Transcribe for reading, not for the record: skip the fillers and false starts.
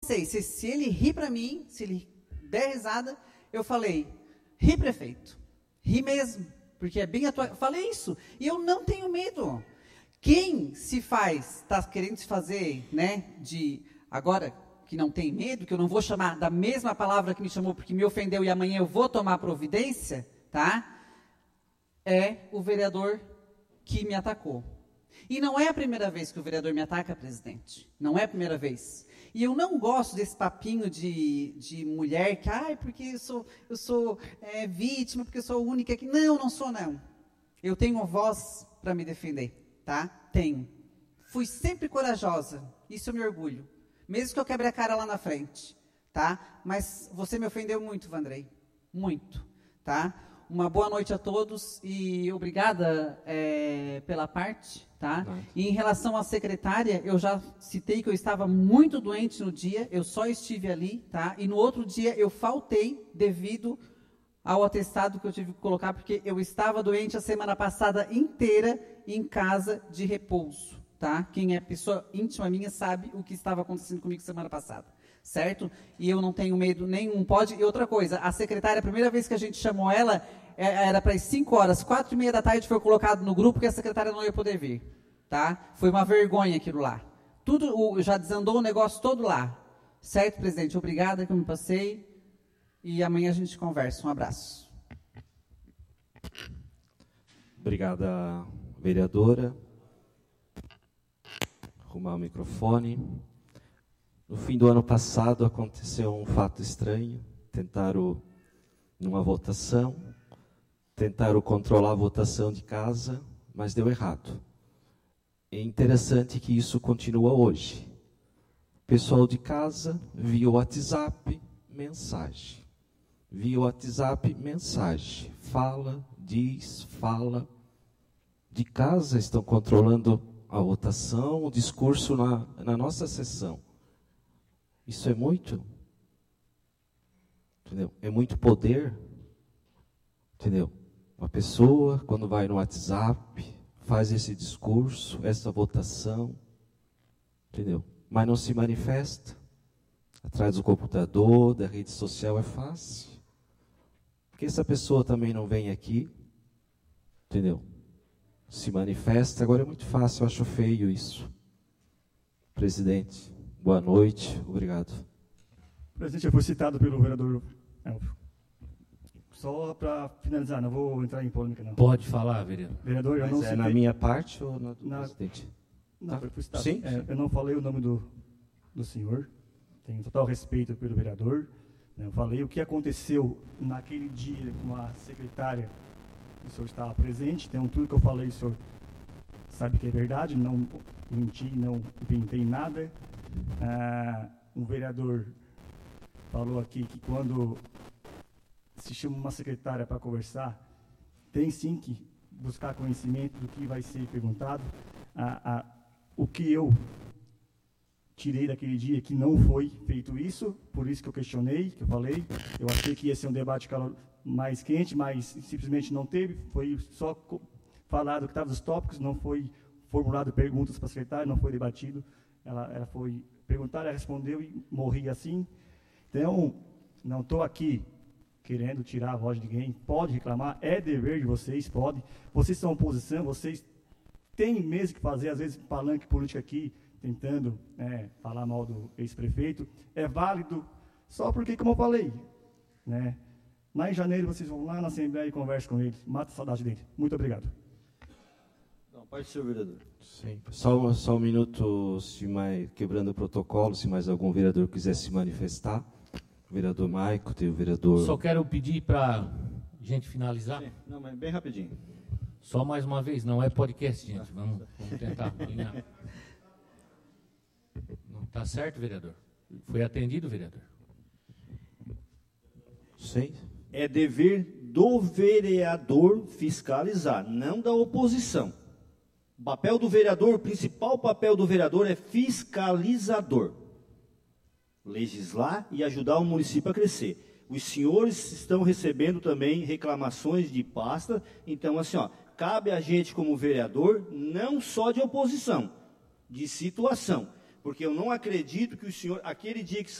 pensei, se ele ri para mim, se ele der risada, eu falei, ri, prefeito, ri mesmo, porque é bem a tua... Falei isso, e eu não tenho medo. Quem se faz, está querendo se fazer, né, de agora que não tem medo, que eu não vou chamar da mesma palavra que me chamou porque me ofendeu e amanhã eu vou tomar providência, tá? É o vereador que me atacou. E não é a primeira vez que o vereador me ataca, presidente. Não é a primeira vez. E eu não gosto desse papinho de mulher que, porque eu sou vítima, porque eu sou única aqui. Não sou, não. Eu tenho voz para me defender, tá? Tenho. Fui sempre corajosa, isso eu me orgulho. Mesmo que eu quebre a cara lá na frente, tá? Mas você me ofendeu muito, Vandrei. Muito, tá? Uma boa noite a todos e obrigada pela parte, tá? E em relação à secretária, eu já citei que eu estava muito doente no dia, eu só estive ali, tá? E no outro dia eu faltei devido ao atestado que eu tive que colocar, porque eu estava doente a semana passada inteira em casa de repouso, tá? Quem é pessoa íntima minha sabe o que estava acontecendo comigo semana passada, certo? E eu não tenho medo nenhum, pode... E outra coisa, a secretária, a primeira vez que a gente chamou ela, era para as 5 horas, 4h30 da tarde foi colocado no grupo que a secretária não ia poder vir, tá? Foi uma vergonha aquilo lá. Tudo, já desandou o negócio todo lá. Certo, presidente? Obrigada que eu me passei. E amanhã a gente conversa. Um abraço. Obrigada, vereadora. Arrumar o microfone. No fim do ano passado aconteceu um fato estranho. Tentaram, numa votação, controlar a votação de casa, mas deu errado. É interessante que isso continua hoje. O pessoal de casa, via WhatsApp, mensagem. Via WhatsApp, mensagem. Fala, diz, fala. De casa estão controlando a votação, o discurso na nossa sessão. Isso é muito, entendeu? É muito poder, entendeu? Uma pessoa, quando vai no WhatsApp, faz esse discurso, essa votação, entendeu? Mas não se manifesta. Atrás do computador, da rede social é fácil. Porque essa pessoa também não vem aqui, entendeu? Se manifesta, agora é muito fácil, eu acho feio isso. Presidente, boa noite, obrigado. Presidente, eu fui citado pelo vereador Elfio. Só para finalizar, não vou entrar em polêmica, não. Pode falar, vereador. Vereador, eu Mas não citei... na minha parte ou na do presidente? Não, tá? eu fui citado. Sim, sim. Eu não falei o nome do senhor. Tenho total respeito pelo vereador. Eu falei o que aconteceu naquele dia com a secretária. O senhor estava presente. Então, tudo que eu falei, o senhor sabe que é verdade. Não menti, não inventei nada. Um vereador falou aqui que quando se chama uma secretária para conversar, tem sim que buscar conhecimento do que vai ser perguntado. O que eu tirei daquele dia que não foi feito isso, por isso que eu questionei, que eu falei. Eu achei que ia ser um debate mais quente, mas simplesmente não teve. Foi só falado que estava os tópicos, não foi formulado perguntas para a secretária, não foi debatido. Ela foi perguntar, ela respondeu e morri assim. Então, não estou aqui querendo tirar a voz de ninguém. Pode reclamar, é dever de vocês, pode. Vocês são oposição, vocês têm mesmo que fazer, às vezes, palanque político aqui, tentando falar mal do ex-prefeito. É válido, só porque, como eu falei, né, lá em janeiro vocês vão lá na Assembleia e conversam com ele. Mata a saudade dele. Muito obrigado. Não, pode ser, vereador. Sim. Só um minuto, quebrando o protocolo, se mais algum vereador quiser se manifestar. O vereador Maico, tem o vereador... Só quero pedir para a gente finalizar. Sim. Não, mas bem rapidinho. Só mais uma vez, não é podcast, gente. Vamos tentar alinhar. Não está certo, vereador? Foi atendido, vereador? Sim. É dever do vereador fiscalizar, não da oposição. O papel do vereador, o principal papel do vereador é fiscalizador. Legislar e ajudar o município a crescer. Os senhores estão recebendo também reclamações de pasta, então assim, cabe a gente como vereador, não só de oposição, de situação, porque eu não acredito que o senhor, aquele dia que